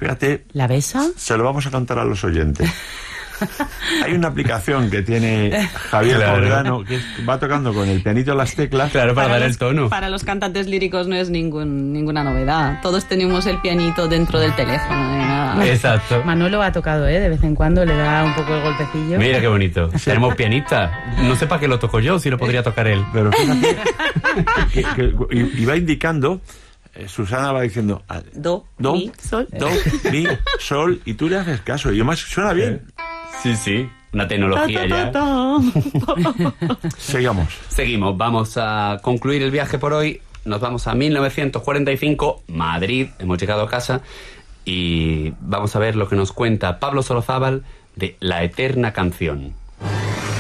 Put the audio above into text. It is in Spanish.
Fíjate. ¿La besa? Se lo vamos a contar a los oyentes. Hay una aplicación que tiene Javier Jordano que va tocando con el pianito las teclas. Claro, para dar el tono. Para los cantantes líricos no es ninguna novedad. Todos tenemos el pianito dentro del teléfono. Nada. Exacto. Manolo ha tocado, de vez en cuando le da un poco el golpecillo. Mira qué bonito. Tenemos pianista. No sé para qué lo toco yo, si lo podría tocar él. Pero fíjate y va indicando. Susana va diciendo Do, mi, sol. Do, mi, sol, y tú le haces caso. Y además suena bien. Sí. Una tecnología ya. Seguimos. Vamos a concluir el viaje por hoy. Nos vamos a 1945, Madrid. Hemos llegado a casa y vamos a ver lo que nos cuenta Pablo Solozábal de La Eterna Canción.